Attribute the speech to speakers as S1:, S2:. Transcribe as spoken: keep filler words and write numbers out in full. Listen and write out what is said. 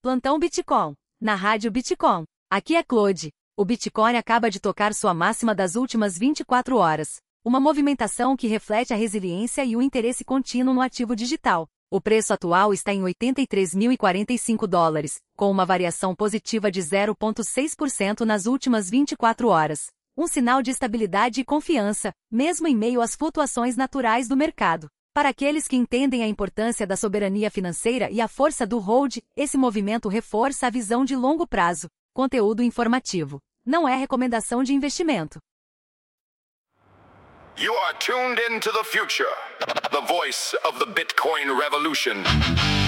S1: Plantão Bitcoin. Na Rádio Bitcoin. Aqui é Claude. O Bitcoin acaba de tocar sua máxima das últimas vinte e quatro horas. Uma movimentação que reflete a resiliência e o interesse contínuo no ativo digital. O preço atual está em oitenta e três mil e quarenta e cinco dólares, com uma variação positiva de zero vírgula seis por cento nas últimas vinte e quatro horas. Um sinal de estabilidade e confiança, mesmo em meio às flutuações naturais do mercado. Para aqueles que entendem a importância da soberania financeira e a força do hold, esse movimento reforça a visão de longo prazo. Conteúdo informativo. Não é recomendação de investimento.
S2: You are tuned into the future, the voice of the Bitcoin revolution.